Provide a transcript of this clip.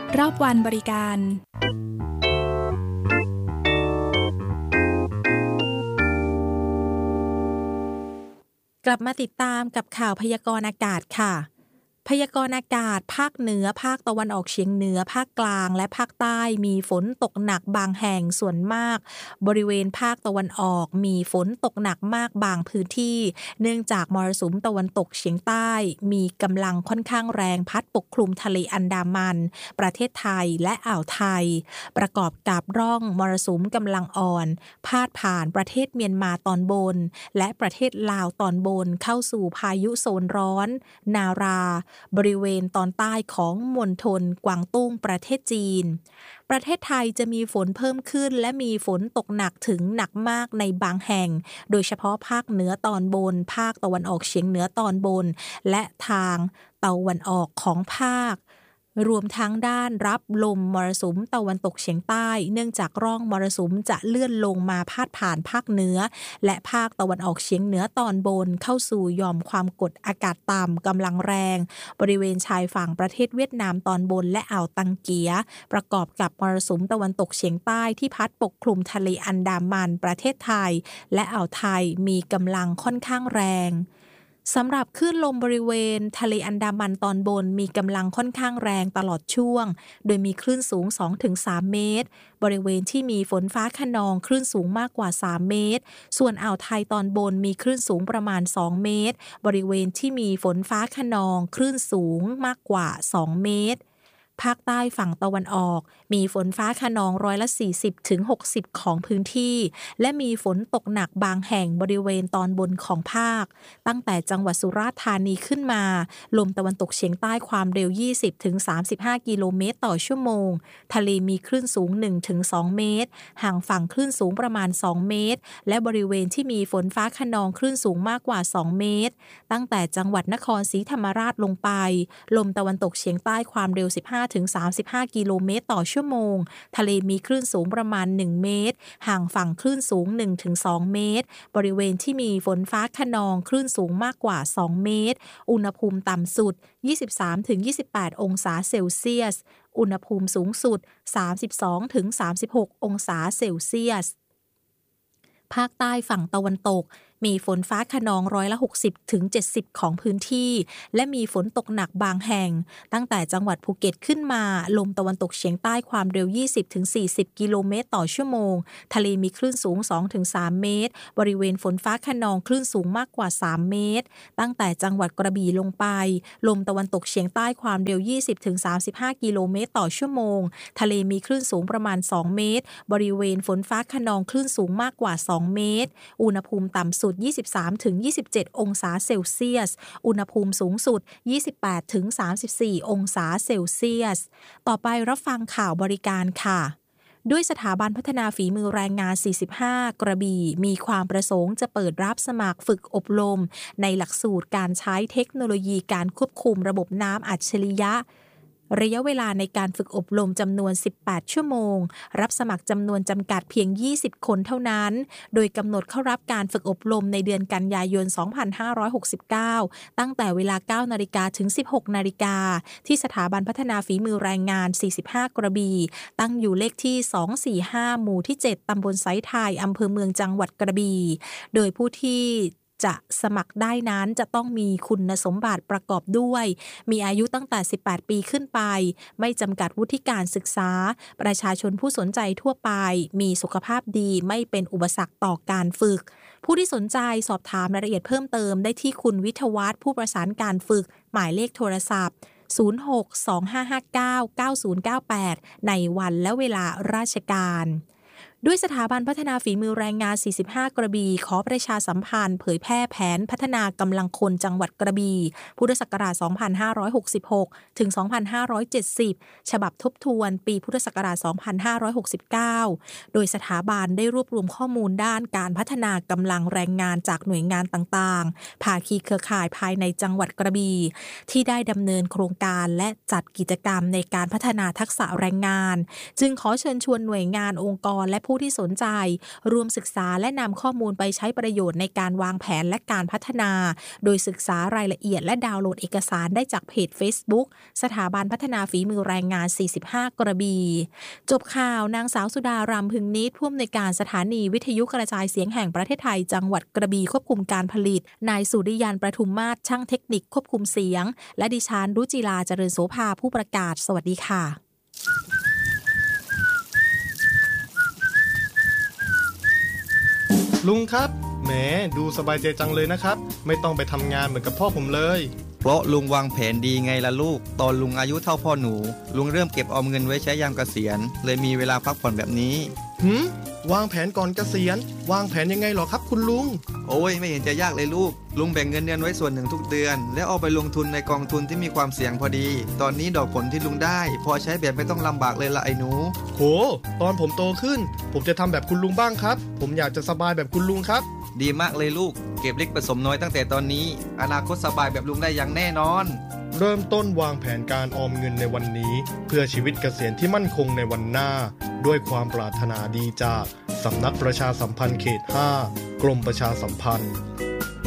รอบวันบริการกลับมาติดตามกับข่าวพยากรณ์อากาศค่ะพยากรณ์อากาศภาคเหนือภาคตะวันออกเฉียงเหนือภาคกลางและภาคใต้มีฝนตกหนักบางแห่งส่วนมากบริเวณภาคตะวันออกมีฝนตกหนักมากบางพื้นที่เนื่องจากมรสุมตะวันตกเฉียงใต้มีกำลังค่อนข้างแรงพัดปกคลุมทะเลอันดามันประเทศไทยและอ่าวไทยประกอบกับร่องมรสุมกำลังอ่อนพาดผ่านประเทศเมียนมาตอนบนและประเทศลาวตอนบนเข้าสู่พายุโซนร้อนนาราบริเวณตอนใต้ของมณฑลกวางตุ้งประเทศจีนประเทศไทยจะมีฝนเพิ่มขึ้นและมีฝนตกหนักถึงหนักมากในบางแห่งโดยเฉพาะภาคเหนือตอนบนภาคตะวันออกเฉียงเหนือตอนบนและทางตะวันออกของภาครวมทั้งด้านรับลมมรสุมตะวันตกเฉียงใต้เนื่องจากร่องมรสุมจะเลื่อนลงมาพาดผ่านภาคเหนือและภาคตะวันออกเฉียงเหนือตอนบนเข้าสู่หย่อมความกดอากาศต่ำกำลังแรงบริเวณชายฝั่งประเทศเวียดนามตอนบนและอ่าวตังเกียประกอบกับมรสุมตะวันตกเฉียงใต้ที่พัดปกคลุมทะเลอันดามันประเทศไทยและอ่าวไทยมีกำลังค่อนข้างแรงสำหรับคลื่นลมบริเวณทะเลอันดามันตอนบนมีกำลังค่อนข้างแรงตลอดช่วงโดยมีคลื่นสูง 2-3 เมตรบริเวณที่มีฝนฟ้าคะนองคลื่นสูงมากกว่า 3 เมตรส่วนอ่าวไทยตอนบนมีคลื่นสูงประมาณ 2 เมตรบริเวณที่มีฝนฟ้าคะนองคลื่นสูงมากกว่า 2 เมตรภาคใต้ฝั่งตะวันออกมีฝนฟ้าคะนอง40-60%ของพื้นที่และมีฝนตกหนักบางแห่งบริเวณตอนบนของภาคตั้งแต่จังหวัดสุราษฎร์ธานีขึ้นมาลมตะวันตกเฉียงใต้ความเร็ว 20-35 กิโลเมตรต่อชั่วโมงทะเลมีคลื่นสูง 1-2 เมตรห่างฝั่งคลื่นสูงประมาณ 2 เมตรและบริเวณที่มีฝนฟ้าคะนองคลื่นสูงมากกว่า 2 เมตรตั้งแต่จังหวัดนครศรีธรรมราชลงไปลมตะวันตกเฉียงใต้ความเร็ว 15-35 กิโลเมตรต่อชั่วโมงทะเลมีคลื่นสูงประมาณ 1 เมตรห่างฝั่งคลื่นสูง 1-2 เมตรบริเวณที่มีฝนฟ้าคะนองคลื่นสูงมากกว่า 2 เมตรอุณหภูมิต่ำสุด 23-28 องศาเซลเซียสอุณหภูมิสูงสุด 32-36 องศาเซลเซียสภาคใต้ฝั่งตะวันตกมีฝนฟ้าคะนอง60-70%ของพื้นที่และมีฝนตกหนักบางแห่งตั้งแต่จังหวัดภูเก็ตขึ้นมาลมตะวันตกเฉียงใต้ความเร็ว 20-40 กิโลเมตรต่อชั่วโมงทะเลมีคลื่นสูง 2-3 เมตรบริเวณฝนฟ้าคะนองคลื่นสูงมากกว่า 3 เมตรตั้งแต่จังหวัดกระบี่ลงไปลมตะวันตกเฉียงใต้ความเร็ว 20-35 กิโลเมตรต่อชั่วโมงทะเลมีคลื่นสูงประมาณ 2 เมตรบริเวณฝนฟ้าคะนองคลื่นสูงมากกว่า 2 เมตรอุณหภูมิต่ำสุด 23-27 องศาเซลเซียสอุณหภูมิสูงสุด 28-34 องศาเซลเซียสต่อไปรับฟังข่าวบริการค่ะด้วยสถาบันพัฒนาฝีมือแรงงาน45กระบี่มีความประสงค์จะเปิดรับสมัครฝึกอบรมในหลักสูตรการใช้เทคโนโลยีการควบคุมระบบน้ำอัจฉริยะระยะเวลาในการฝึกอบรมจำนวน18ชั่วโมงรับสมัครจำนวนจำกัดเพียง20คนเท่านั้นโดยกำหนดเข้ารับการฝึกอบรมในเดือนกันยายน2569ตั้งแต่เวลา 9:00 นถึง 16:00 นที่สถาบันพัฒนาฝีมือแรงงาน45กระบี่ตั้งอยู่เลขที่245หมู่ที่7ตำบลไซไทยอำเภอเมืองจังหวัดกระบี่โดยผู้ที่จะสมัครได้นั้นจะต้องมีคุณสมบัติประกอบด้วยมีอายุตั้งแต่18ปีขึ้นไปไม่จำกัดวุฒิการศึกษาประชาชนผู้สนใจทั่วไปมีสุขภาพดีไม่เป็นอุปสรรคต่อการฝึกผู้ที่สนใจสอบถามรายละเอียดเพิ่มเติมได้ที่คุณวิทยวัฒน์ผู้ประสานการฝึกหมายเลขโทรศัพท์0625599098ในวันและเวลาราชการด้วยสถาบันพัฒนาฝีมือแรงงาน45กระบี่ขอประชาสัมพันธ์เผยแพร่แผนพัฒนากำลังคนจังหวัดกระบี่พุทธศักราช2566ถึง2570ฉบับทบทวนปีพุทธศักราช2569โดยสถาบันได้รวบรวมข้อมูลด้านการพัฒนากำลังแรงงานจากหน่วยงานต่างๆภาคีเครือข่ายภายในจังหวัดกระบี่ที่ได้ดำเนินโครงการและจัดกิจกรรมในการพัฒนาทักษะแรงงานจึงขอเชิญชวนหน่วยงานองค์กรและผู้ที่สนใจรวมศึกษาและนำข้อมูลไปใช้ประโยชน์ในการวางแผนและการพัฒนาโดยศึกษารายละเอียดและดาวน์โหลดเอกสารได้จากเพจ Facebook สถาบันพัฒนาฝีมือแรงงาน45กระบี่จบข่าวนางสาวสุดารำพึงนิดผู้อำนวยการสถานีวิทยุกระจายเสียงแห่งประเทศไทยจังหวัดกระบี่ควบคุมการผลิตนายสุริยันประทุมมาศช่างเทคนิคควบคุมเสียงและดิฉันรุจิลาเจริญโสภาผู้ประกาศสวัสดีค่ะลุงครับแหมดูสบายใจจังเลยนะครับไม่ต้องไปทำงานเหมือนกับพ่อผมเลยเพราะลุงวางแผนดีไงล่ะลูกตอนลุงอายุเท่าพ่อหนูลุงเริ่มเก็บออมเงินไว้ใช้ยามเกษียณเลยมีเวลาพักผ่อนแบบนี้วางแผนก่อนเกษียณวางแผนยังไงหรอครับคุณลุงโอ้ยไม่เห็นจะยากเลยลูกลุงแบ่งเงินเดือนไว้ส่วนหนึ่งทุกเดือนแล้วเอาไปลงทุนในกองทุนที่มีความเสี่ยงพอดีตอนนี้ดอกผลที่ลุงได้พอใช้แบบไม่ต้องลำบากเลยล่ะไอ้หนูโหตอนผมโตขึ้นผมจะทำแบบคุณลุงบ้างครับผมอยากจะสบายแบบคุณลุงครับดีมากเลยลูกเก็บเล็กผสมน้อยตั้งแต่ตอนนี้อนาคตสบายแบบลุงได้อย่างแน่นอนเริ่มต้นวางแผนการออมเงินในวันนี้เพื่อชีวิตเกษียณที่มั่นคงในวันหน้าด้วยความปรารถนาดีจากสำนักประชาสัมพันธ์เขต 5 กรมประชาสัมพันธ์